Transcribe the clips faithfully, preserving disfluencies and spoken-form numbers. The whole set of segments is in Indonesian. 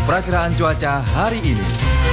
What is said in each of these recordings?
Perakiraan cuaca hari ini.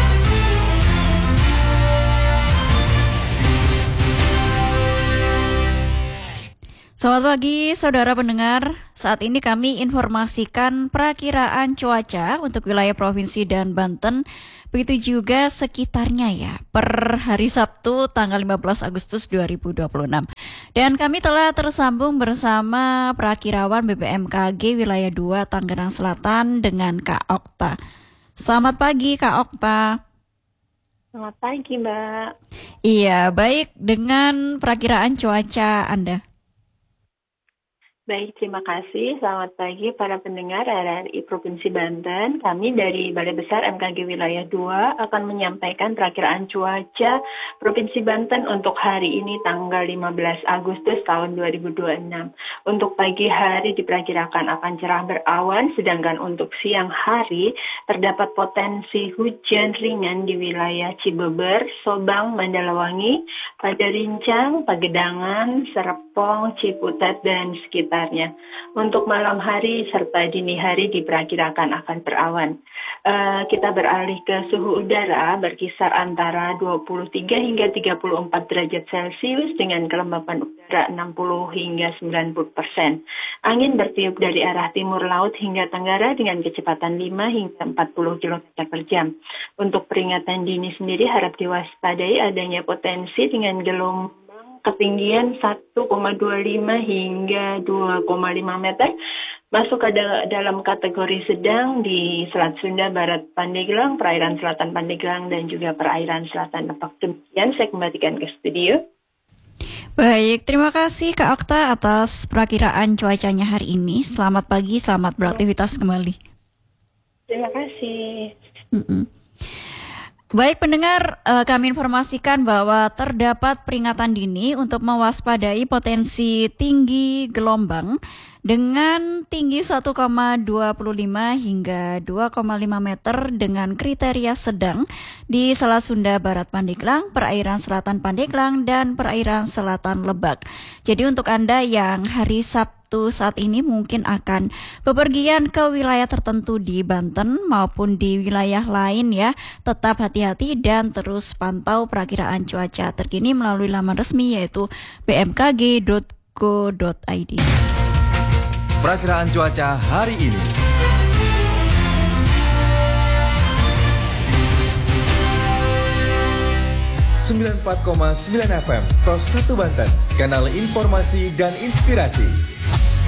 Selamat pagi saudara pendengar, saat ini kami informasikan perakiraan cuaca untuk wilayah Provinsi dan Banten, begitu juga sekitarnya ya, per hari Sabtu tanggal lima belas Agustus dua ribu dua puluh enam. Dan kami telah tersambung bersama perakirawan B B M K G wilayah dua Tangerang Selatan dengan Kak Okta. Selamat pagi Kak Okta. Selamat pagi Mbak. Iya, baik, dengan perakiraan cuaca Anda. Baik, terima kasih. Selamat pagi para pendengar R R I Provinsi Banten. Kami dari Balai Besar M K G Wilayah dua akan menyampaikan perakiraan cuaca Provinsi Banten untuk hari ini tanggal lima belas Agustus tahun dua ribu dua puluh enam. Untuk pagi hari diperkirakan akan cerah berawan, sedangkan untuk siang hari terdapat potensi hujan ringan di wilayah Cibeber, Sobang, Mandalawangi, Padarincang, Pagedangan, Serpong, Ciputat, dan sekitar. Untuk malam hari serta dini hari diperkirakan akan berawan. Uh, kita beralih ke suhu udara berkisar antara dua puluh tiga hingga tiga puluh empat derajat Celcius dengan kelembapan udara enam puluh hingga sembilan puluh persen. Angin bertiup dari arah timur laut hingga tenggara dengan kecepatan lima hingga empat puluh kilometer per jam. Untuk peringatan dini sendiri harap diwaspadai adanya potensi dengan gelombang ketinggian satu koma dua lima hingga dua koma lima meter masuk ke dalam kategori sedang di Selat Sunda Barat Pandeglang, perairan selatan Pandeglang, dan juga perairan selatan Lebak. Demikian saya kembalikan ke studio. Baik, terima kasih Kak Okta atas perakiraan cuacanya hari ini. Selamat pagi, selamat beraktivitas kembali. Terima kasih. Mm-mm. Baik pendengar, eh, kami informasikan bahwa terdapat peringatan dini untuk mewaspadai potensi tinggi gelombang dengan tinggi satu koma dua lima hingga dua koma lima meter dengan kriteria sedang di Selat Sunda Barat Pandeglang, perairan selatan Pandeglang, dan perairan selatan Lebak. Jadi untuk Anda yang hari Sabtu saat ini mungkin akan bepergian ke wilayah tertentu di Banten maupun di wilayah lain ya, tetap hati-hati dan terus pantau perakiraan cuaca terkini melalui laman resmi yaitu b m k g dot go dot i d. Perakiraan cuaca hari ini. sembilan puluh empat koma sembilan F M Pros satu Banten, kanal informasi dan inspirasi.